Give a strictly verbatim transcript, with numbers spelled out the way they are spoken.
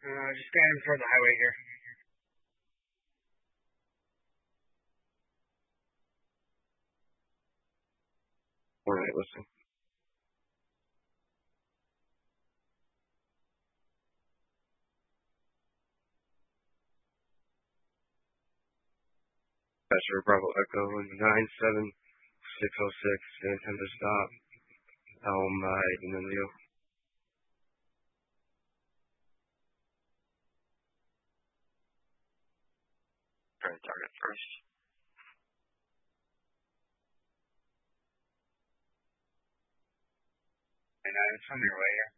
Uh, just standing in front of the highway here. Alright, listen. Passenger Bravo Echo nine seven six oh six, intend to stop. Elm uh, in the Leo. Try target first. And uh, it's on your way here.